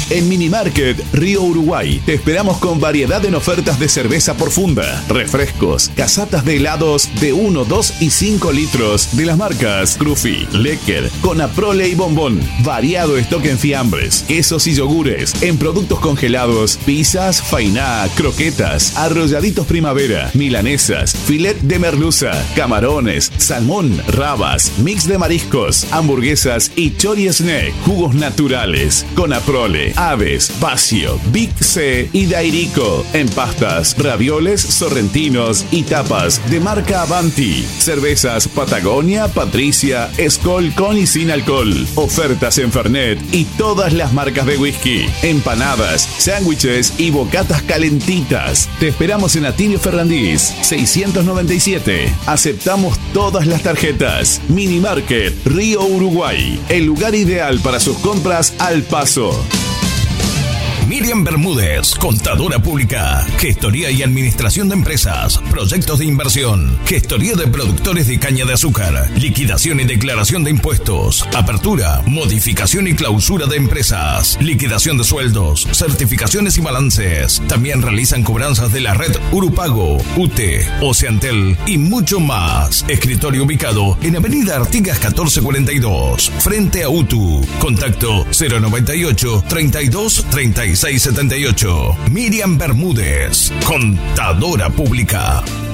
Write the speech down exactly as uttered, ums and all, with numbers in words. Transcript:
En Minimarket Río Uruguay te esperamos con variedad en ofertas de cerveza por funda, refrescos, casatas de helados de uno, dos y cinco litros de las marcas Crufi, Lecker, Conaprole y Bombón. Variado stock en fiambres, quesos y yogures, en productos congelados, pizzas, fainá, croquetas, arrolladitos primavera, milanesas, filet de merluza, camarones, salmón, rabas, mix de mariscos, hamburguesas y chori snack, jugos naturales, Conaprole, Aves, Pacio, Big C y Dairico, en pastas, ravioles, sorrentinos y tapas de marca Avanti, cervezas Patagonia, Patricia, Skol con y sin alcohol, ofertas en Fernet y todas las marcas de whisky, empanadas, sándwiches y bocatas calentitas. Te esperamos en Atilio Ferrandís, seiscientos noventa y siete. Aceptamos todas las tarjetas. Minimarket Río Uruguay, el lugar ideal para sus compras al paso. Miriam Bermúdez, contadora pública, gestoría y administración de empresas, proyectos de inversión, gestoría de productores de caña de azúcar, liquidación y declaración de impuestos, apertura, modificación y clausura de empresas, liquidación de sueldos, certificaciones y balances. También realizan cobranzas de la red Urupago, UTE, Oceantel y mucho más. Escritorio ubicado en Avenida Artigas catorce cuarenta y dos, frente a U T U. Contacto cero noventa y ocho, treinta y dos, treinta y seis setenta y ocho. Miriam Bermúdez, contadora pública.